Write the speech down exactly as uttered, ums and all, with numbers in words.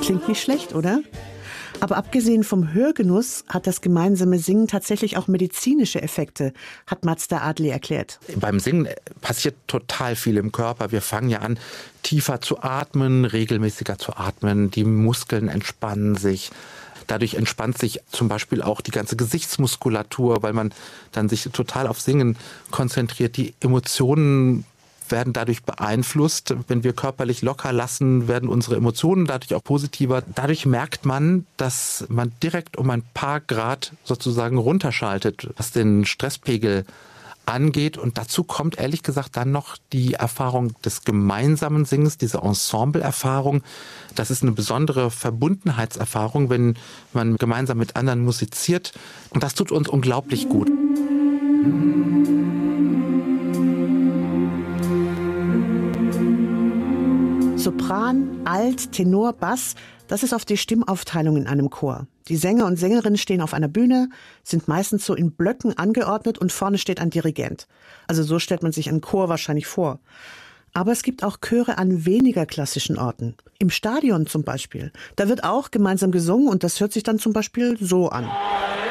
Klingt nicht schlecht, oder? Aber abgesehen vom Hörgenuss hat das gemeinsame Singen tatsächlich auch medizinische Effekte, hat Mazda Adli erklärt. Beim Singen passiert total viel im Körper. Wir fangen ja an, tiefer zu atmen, regelmäßiger zu atmen. Die Muskeln entspannen sich. Dadurch entspannt sich zum Beispiel auch die ganze Gesichtsmuskulatur, weil man dann sich total auf Singen konzentriert. Die Emotionen werden dadurch beeinflusst. Wenn wir körperlich locker lassen, werden unsere Emotionen dadurch auch positiver. Dadurch merkt man, dass man direkt um ein paar Grad sozusagen runterschaltet, was den Stresspegel angeht. Und dazu kommt ehrlich gesagt dann noch die Erfahrung des gemeinsamen Singens, diese Ensemble-Erfahrung. Das ist eine besondere Verbundenheitserfahrung, wenn man gemeinsam mit anderen musiziert. Und das tut uns unglaublich gut. Sopran, Alt, Tenor, Bass, das ist oft die Stimmaufteilung in einem Chor. Die Sänger und Sängerinnen stehen auf einer Bühne, sind meistens so in Blöcken angeordnet und vorne steht ein Dirigent. Also so stellt man sich einen Chor wahrscheinlich vor. Aber es gibt auch Chöre an weniger klassischen Orten. Im Stadion zum Beispiel. Da wird auch gemeinsam gesungen und das hört sich dann zum Beispiel so an.